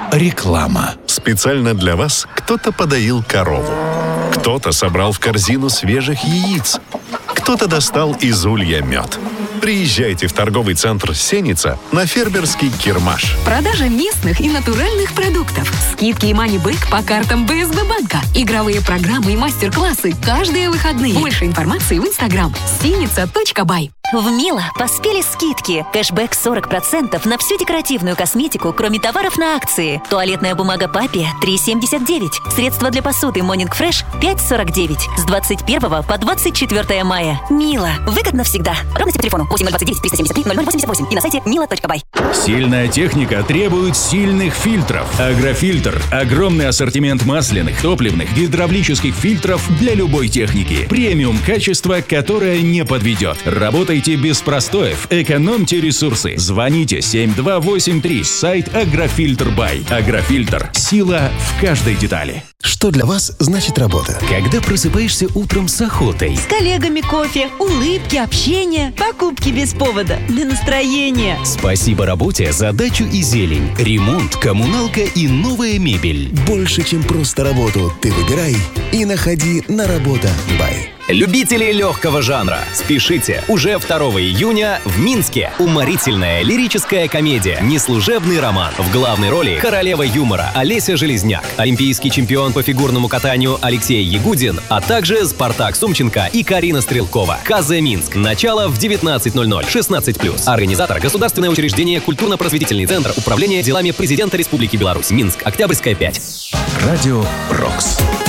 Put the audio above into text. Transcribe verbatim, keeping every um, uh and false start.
Реклама. Специально для вас кто-то подоил корову. Кто-то собрал в корзину свежих яиц. Кто-то достал из улья мед. Приезжайте в торговый центр «Сеница» на фермерский Кирмаш. Продажа местных и натуральных продуктов. Скидки и мани-бэк по картам бэ эс бэ банка. Игровые программы и мастер-классы каждые выходные. Больше информации в инстаграм сеница точка бай. В Мило поспели скидки. Кэшбэк сорок процентов на всю декоративную косметику, кроме товаров на акции. Туалетная бумага Папи три семьдесят девять. Средства для посуды Morning Fresh пять сорок девять. С двадцать первого по двадцать четвёртое мая. Мило. Выгодно всегда. Подробности по телефону восемь ноль двадцать девять триста семьдесят три ноль ноль восемьдесят восемь и на сайте мила точка бай. Сильная техника требует сильных фильтров. Агрофильтр. Огромный ассортимент масляных, топливных, гидравлических фильтров для любой техники. Премиум качество, которое не подведет. Работайте без простоев, экономьте ресурсы. Звоните семь два восемь три, сайт Агрофильтр Бай. Агрофильтр. Сила в каждой детали. Что для вас значит работа? Когда просыпаешься утром с охотой. С коллегами кофе, улыбки, общение, покупки без повода, для настроения. Спасибо работе за дачу и зелень, ремонт, коммуналка и новая мебель. Больше, чем просто работу, ты выбирай и находи на работа Бай. Любители легкого жанра, спешите! Уже второго июня в Минске уморительная лирическая комедия «Неслужебный роман». В главной роли королева юмора Олеся Железняк, олимпийский чемпион по фигурному катанию Алексей Ягудин, а также Спартак Сумченко и Карина Стрелкова. КЗ Минск. Начало в девятнадцать ноль ноль. шестнадцать плюс. Организатор — Государственное учреждение «Культурно-просветительный центр Управления делами президента Республики Беларусь». Минск. Октябрьская, пять. Радио «Рокс».